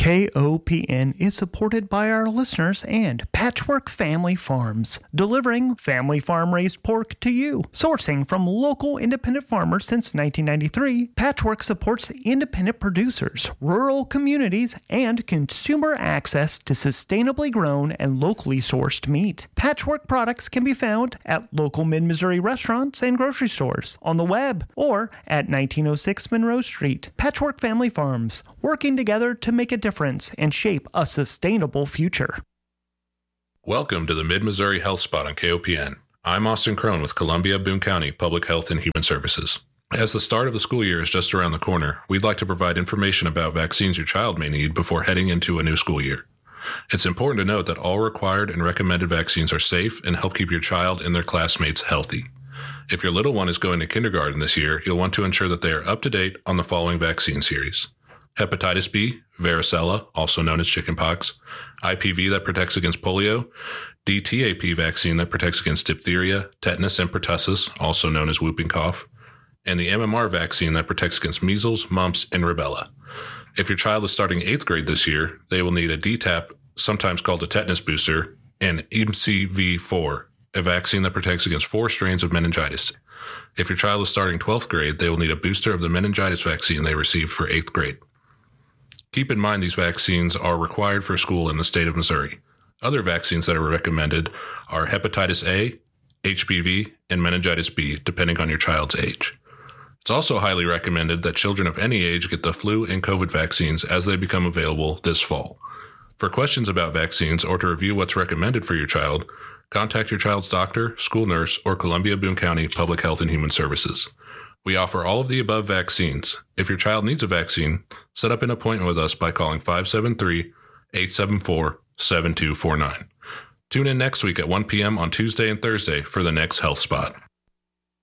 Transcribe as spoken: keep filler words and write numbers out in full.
K O P N is supported by our listeners and Patchwork Family Farms, delivering family farm-raised pork to you. Sourcing from local independent farmers since nineteen ninety-three, Patchwork supports independent producers, rural communities, and consumer access to sustainably grown and locally sourced meat. Patchwork products can be found at local Mid-Missouri restaurants and grocery stores, on the web, or at nineteen oh six Monroe Street. Patchwork Family Farms, working together to make a difference and shape a sustainable future. Welcome to the Mid-Missouri Health Spot on K O P N. I'm Austin Crone with Columbia Boone County Public Health and Human Services. As the start of the school year is just around the corner, we'd like to provide information about vaccines your child may need before heading into a new school year. It's important to note that all required and recommended vaccines are safe and help keep your child and their classmates healthy. If your little one is going to kindergarten this year, you'll want to ensure that they are up to date on the following vaccine series: hepatitis B, varicella, also known as chickenpox, I P V that protects against polio, D T A P vaccine that protects against diphtheria, tetanus, and pertussis, also known as whooping cough, and the M M R vaccine that protects against measles, mumps, and rubella. If your child is starting eighth grade this year, they will need a D TAP, sometimes called a tetanus booster, and M C V four, a vaccine that protects against four strains of meningitis. If your child is starting twelfth grade, they will need a booster of the meningitis vaccine they received for eighth grade. Keep in mind these vaccines are required for school in the state of Missouri. Other vaccines that are recommended are hepatitis A, H P V, and meningitis B, depending on your child's age. It's also highly recommended that children of any age get the flu and COVID vaccines as they become available this fall. For questions about vaccines or to review what's recommended for your child, contact your child's doctor, school nurse, or Columbia Boone County Public Health and Human Services. We offer all of the above vaccines. If your child needs a vaccine, set up an appointment with us by calling five seven three, eight seven four, seven two four nine. Tune in next week at one p.m. on Tuesday and Thursday for the next Health Spot.